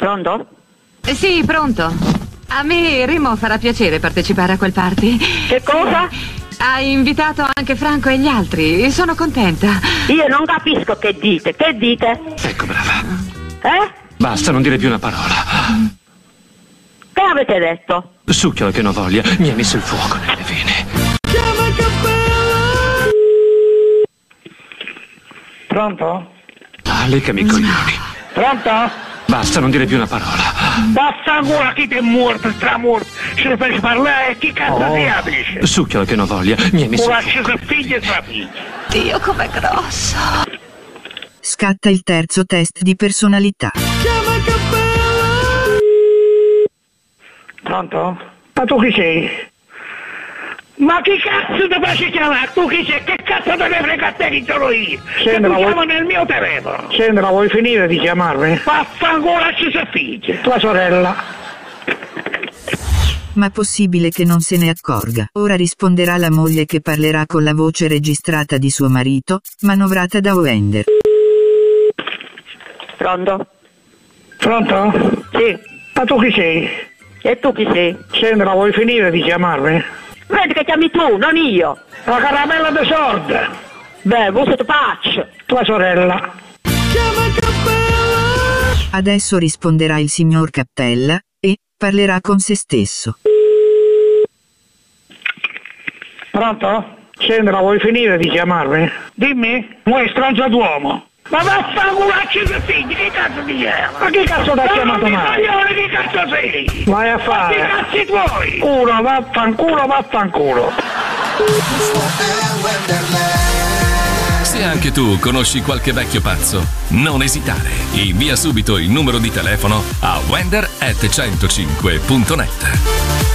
Pronto? Sì, pronto. A me Remo farà piacere partecipare a quel party. Che cosa? Ha invitato anche Franco e gli altri. Sono contenta. Io non capisco che dite. Che dite? Ecco, brava. Basta, non dire più una parola. Che avete detto? Succhiola che non voglia, mi ha messo il fuoco nelle vene. Pronto? Ah, leccami i coglioni. Pronto? Basta, non dire più una parola. Basta ancora, chi ti è morto, stramorto, ce ne fai parlare, chi cazzo si apre? Succhiola che non voglia, mi ha messo il fuoco. Lascia figlia e sua figlia. Dio, com'è grosso. Scatta il terzo test di personalità. Pronto? Ma tu chi sei? Ma chi cazzo ti piace chiamare? Tu chi sei? Che cazzo te ne frega a te che sono io? Se tu chiamo nel mio telefono. Sandra, vuoi finire di chiamarmi? Vaffanculo, ci sei figlia. Tua sorella. Ma possibile che non se ne accorga. Ora risponderà la moglie che parlerà con la voce registrata di suo marito, manovrata da Wender. Pronto? Pronto? Sì. Ma tu chi sei? E tu chi sei? Sandra, vuoi finire di chiamarmi? Vedi che chiami tu, non io. La caramella de sorda. Beh, voi ti faccio. Tua sorella. Adesso risponderà il signor Cappella, e parlerà con se stesso. Pronto? Sandra, vuoi finire di chiamarmi? Dimmi, vuoi stronzo d'uomo? Ma vaffanculo, ci sei figlia, che cazzo ti chiama? Ma chi cazzo ti ha chiamato mai? Che cazzo sei? Vai a Che fare. cazzi tuoi? Uno, vaffanculo, vaffanculo. Se anche tu conosci qualche vecchio pazzo, non esitare. Invia subito il numero di telefono a wender@105.net.